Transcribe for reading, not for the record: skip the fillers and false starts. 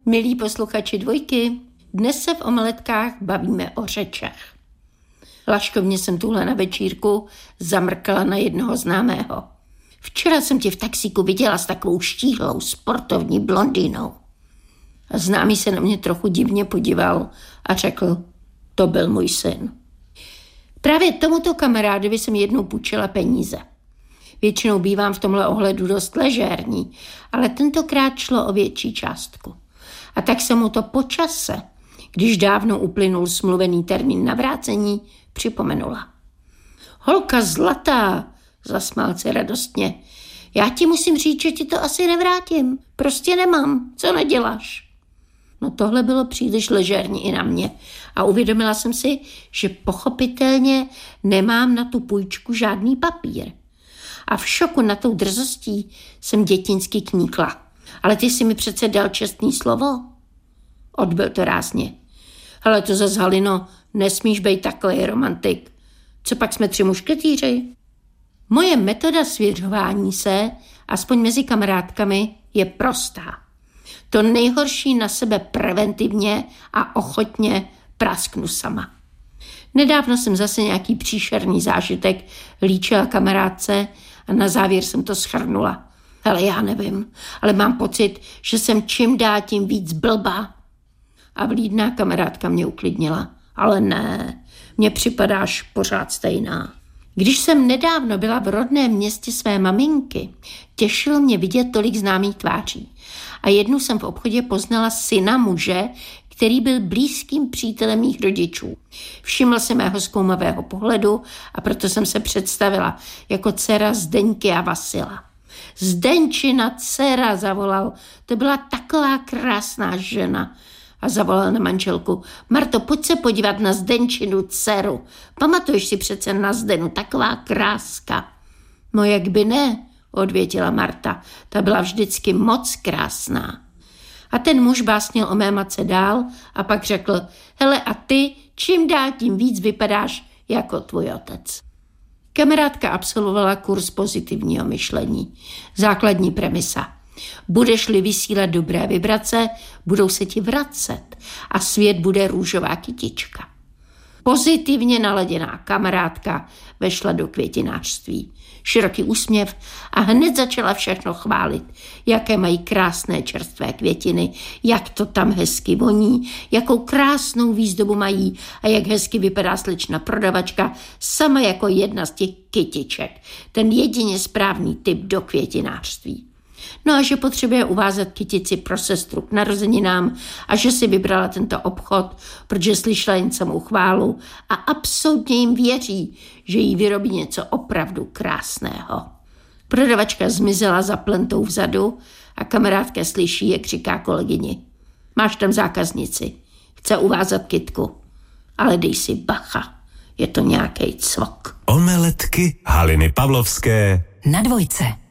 Milí posluchači Dvojky, dnes se v omeletkách bavíme o řečech. Laškovně jsem tuhle na večírku zamrkala na jednoho známého. Včera jsem tě v taxíku viděla s takovou štíhlou sportovní blondýnou. A známý se na mě trochu divně podíval a řekl, to byl můj syn. Právě tomuto kamarádovi jsem jednou půjčila peníze. Většinou bývám v tomhle ohledu dost ležérní, ale tentokrát šlo o větší částku. A tak jsem mu to po čase, když dávno uplynul smluvený termín na vrácení, připomenula. Holka zlatá, zasmál se radostně. Já ti musím říct, že ti to asi nevrátím. Prostě nemám. Co neděláš? No tohle bylo příliš ležérní i na mě. A uvědomila jsem si, že pochopitelně nemám na tu půjčku žádný papír. A v šoku na tou drzostí jsem dětinsky kníkla. Ale ty jsi mi přece dal čestný slovo. Odbyl to rázně. Hele, to zas, Halino, nesmíš být takový romantik. Co pak jsme 3 mušketýři? Moje metoda svěřování se, aspoň mezi kamarádkami, je prostá. To nejhorší na sebe preventivně a ochotně prasknu sama. Nedávno jsem zase nějaký příšerný zážitek líčila kamarádce a na závěr jsem to shrnula. Ale já nevím, ale mám pocit, že jsem čím dál tím víc blbá. A vlídná kamarádka mě uklidnila. Ale ne, mně připadáš pořád stejná. Když jsem nedávno byla v rodném městě své maminky, těšilo mě vidět tolik známých tváří. A jednu jsem v obchodě poznala syna muže, který byl blízkým přítelem mých rodičů. Všiml se mého zkoumavého pohledu a proto jsem se představila jako dcera Zdeňky a Vasila. Zdenčina dcera, zavolal. To byla taková krásná žena. A zavolal na manželku. Marto, pojď se podívat na Zdenčinu dceru. Pamatuješ si přece na Zdenu, taková kráska. No jak by ne, odvětila Marta. Ta byla vždycky moc krásná. A ten muž básnil o mé matce dál a pak řekl, hele a ty čím dál tím víc vypadáš jako tvůj otec. Kamarádka absolvovala kurz pozitivního myšlení. Základní premisa. Budeš-li vysílat dobré vibrace, budou se ti vracet a svět bude růžová kytička. Pozitivně naladěná kamarádka vešla do květinářství. Široký úsměv a hned začala všechno chválit, jaké mají krásné čerstvé květiny, jak to tam hezky voní, jakou krásnou výzdobu mají a jak hezky vypadá slečna prodavačka, sama jako jedna z těch kytiček, ten jedině správný typ do květinářství. No a že potřebuje uvázat kytici pro sestru k narozeninám a že si vybrala tento obchod, protože slyšela jen samou chválu a absolutně jim věří, že jí vyrobí něco opravdu krásného. Prodavačka zmizela za plentou vzadu a kamarádka slyší, jak říká kolegyni. Máš tam zákaznici, chce uvázat kytku, ale dej si bacha, je to nějakej cvok. Omeletky Haliny Pavlovské na Dvojce.